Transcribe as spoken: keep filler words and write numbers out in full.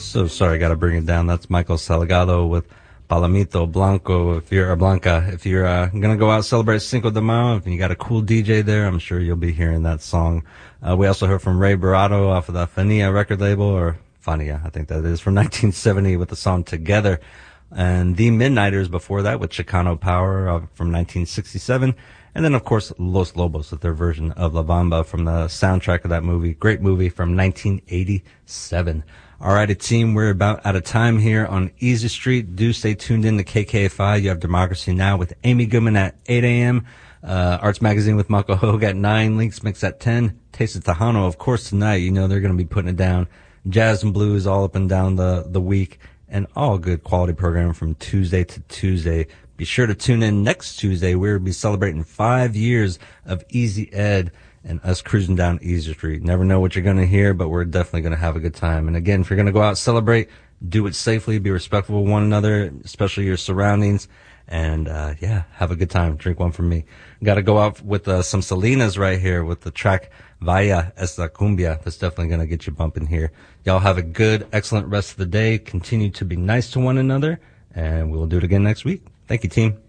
So sorry, got to bring it down. That's Michael Salgado with Palomito Blanco. If you're uh, Blanca, if you're uh, gonna go out celebrate Cinco de Mayo, if you got a cool D J there, I'm sure you'll be hearing that song. Uh, we also heard from Ray Barato off of the Fania record label, or Fania, I think that is, from nineteen seventy with the song Together. And The Midnighters before that with Chicano Power uh, from nineteen sixty-seven. And then, of course, Los Lobos with their version of La Bamba from the soundtrack of that movie. Great movie from nineteen eighty-seven. All righty, team, we're about out of time here on Easy Street. Do stay tuned in to K K F I. You have Democracy Now! With Amy Goodman at eight a.m., uh, Arts Magazine with Marco Hogue at nine, Links Mix at ten, Taste of Tejano, of course, tonight. You know they're going to be putting it down. Jazz and blues all up and down the, the week, and all good quality program from Tuesday to Tuesday. Be sure to tune in next Tuesday. We'll be celebrating five years of Easy Ed and us cruising down Easy Street. Never know what you're going to hear, but we're definitely going to have a good time. And again, if you're going to go out, celebrate, do it safely, be respectful of one another, especially your surroundings. And, uh, yeah, have a good time. Drink one from me. Got to go out with uh, some Salinas right here with the track Vaya Esta Cumbia. That's definitely going to get you bumping here. Y'all have a good, excellent rest of the day. Continue to be nice to one another, and we'll do it again next week. Thank you, team.